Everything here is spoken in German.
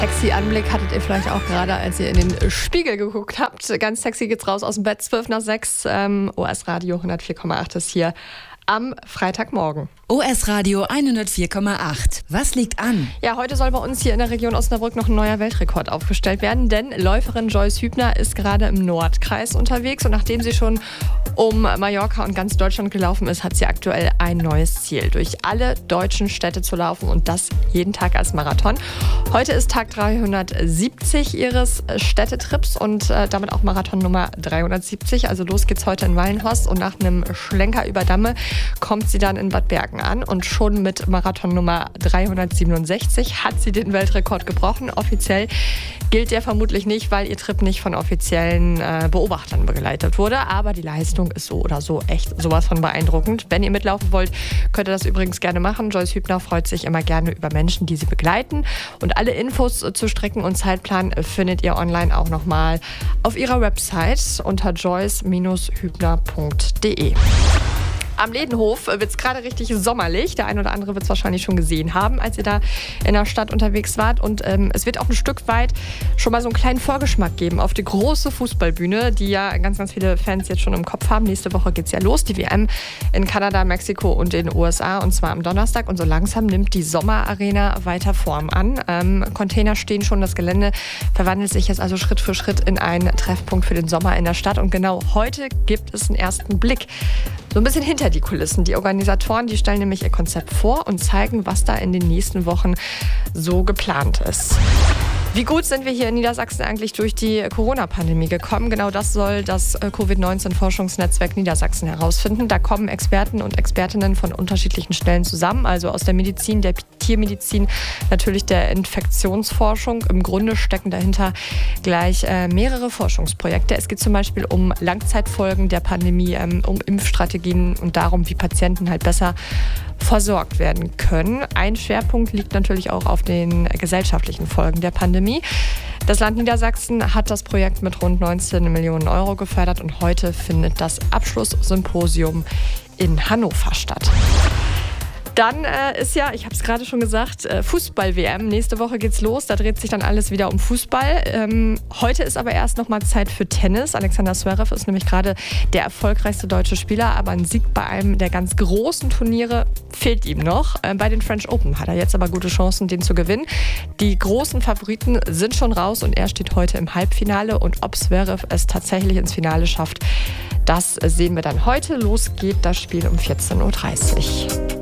Sexy Anblick hattet ihr vielleicht auch gerade, als ihr in den Spiegel geguckt habt. Ganz sexy geht's raus aus dem Bett, 5:55. OS Radio 104,8 ist hier am Freitagmorgen. OS Radio 104,8. Was liegt an? Ja, heute soll bei uns hier in der Region Osnabrück noch ein neuer Weltrekord aufgestellt werden, denn Läuferin Joyce Hübner ist gerade im Nordkreis unterwegs und nachdem sie schon um Mallorca und ganz Deutschland gelaufen ist, hat sie aktuell ein neues Ziel, durch alle deutschen Städte zu laufen und das jeden Tag als Marathon. Heute ist Tag 370 ihres Städtetrips und damit auch Marathon Nummer 370. Also los geht's heute in Wallenhorst und nach einem Schlenker über Damme kommt sie dann in Bad Bergen an und schon mit Marathon Nummer 367 hat sie den Weltrekord gebrochen. Offiziell gilt der vermutlich nicht, weil ihr Trip nicht von offiziellen Beobachtern begleitet wurde, aber die Leistung ist so oder so echt sowas von beeindruckend. Wenn ihr mitlaufen wollt, könnt ihr das übrigens gerne machen. Joyce Hübner freut sich immer gerne über Menschen, die sie begleiten. Und alle Infos zu Strecken und Zeitplan findet ihr online auch nochmal auf ihrer Website unter joyce-hübner.de. Am Ledenhof wird es gerade richtig sommerlich. Der ein oder andere wird es wahrscheinlich schon gesehen haben, als ihr da in der Stadt unterwegs wart. Und es wird auch ein Stück weit schon mal so einen kleinen Vorgeschmack geben auf die große Fußballbühne, die ja ganz, ganz viele Fans jetzt schon im Kopf haben. Nächste Woche geht es ja los, die WM in Kanada, Mexiko und den USA, und zwar am Donnerstag. Und so langsam nimmt die Sommerarena weiter Form an. Container stehen schon, das Gelände verwandelt sich jetzt also Schritt für Schritt in einen Treffpunkt für den Sommer in der Stadt. Und genau heute gibt es einen ersten Blick so ein bisschen hinter die Kulissen. Die Organisatoren, die stellen nämlich ihr Konzept vor und zeigen, was da in den nächsten Wochen so geplant ist. Wie gut sind wir hier in Niedersachsen eigentlich durch die Corona-Pandemie gekommen? Genau das soll das Covid-19-Forschungsnetzwerk Niedersachsen herausfinden. Da kommen Experten und Expertinnen von unterschiedlichen Stellen zusammen, also aus der Medizin, der Tiermedizin, natürlich der Infektionsforschung. Im Grunde stecken dahinter gleich mehrere Forschungsprojekte. Es geht zum Beispiel um Langzeitfolgen der Pandemie, um Impfstrategien und darum, wie Patienten halt besser versorgt werden können. Ein Schwerpunkt liegt natürlich auch auf den gesellschaftlichen Folgen der Pandemie. Das Land Niedersachsen hat das Projekt mit rund 19 Millionen Euro gefördert und heute findet das Abschlusssymposium in Hannover statt. Dann ist ja, ich habe es gerade schon gesagt, Fußball-WM. Nächste Woche geht's los, da dreht sich dann alles wieder um Fußball. Heute ist aber erst noch mal Zeit für Tennis. Alexander Zverev ist nämlich gerade der erfolgreichste deutsche Spieler, aber ein Sieg bei einem der ganz großen Turniere fehlt ihm noch. Bei den French Open hat er jetzt aber gute Chancen, den zu gewinnen. Die großen Favoriten sind schon raus und er steht heute im Halbfinale. Und ob Zverev es tatsächlich ins Finale schafft, das sehen wir dann heute. Los geht das Spiel um 14:30 Uhr.